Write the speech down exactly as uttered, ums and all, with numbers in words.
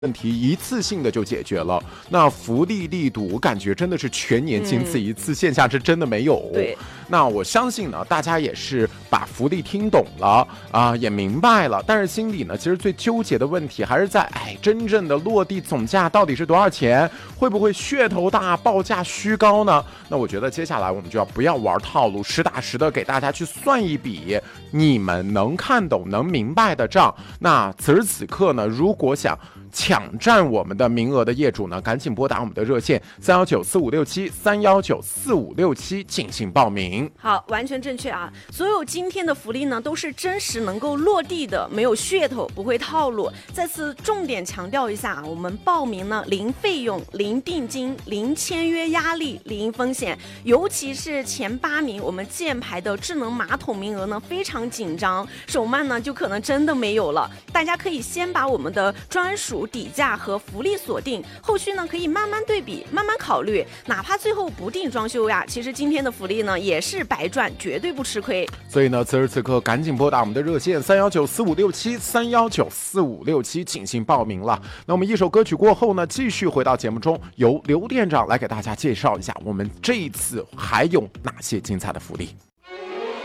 问题一次性的就解决了。那福利力度，我感觉真的是全年仅此一次，嗯、线下是真的没有。 对， 那我相信呢，大家也是把福利听懂了啊、呃，也明白了，但是心里呢，其实最纠结的问题还是在，哎，真正的落地总价到底是多少钱？会不会噱头大，报价虚高呢？那我觉得接下来我们就要不要玩套路，实打实的给大家去算一笔你们能看懂、能明白的账。那此时此刻呢，如果想抢占我们的名额的业主呢，赶紧拨打我们的热线三幺九四五六七三幺九四五六七进行报名。 好，完全正确啊！所有今天的福利呢，都是真实能够落地的，没有噱头，不会套路。再次重点强调一下啊，我们报名呢，零费用、零定金、零签约压力、零风险。尤其是前八名，我们箭牌的智能马桶名额呢非常紧张，手慢呢就可能真的没有了。大家可以先把我们的专属底价和福利锁定，后续呢可以慢慢对比，慢慢考虑，哪怕最后不定装修呀，其实今天的福利呢也是白赚，绝对不吃亏。 所以呢，此时此刻赶紧拨打我们的热线三幺九四五六七三幺九四五六七进行报名了。那我们一首歌曲过后呢，继续回到节目中，由刘店长来给大家介绍一下我们这一次还有哪些精彩的福利。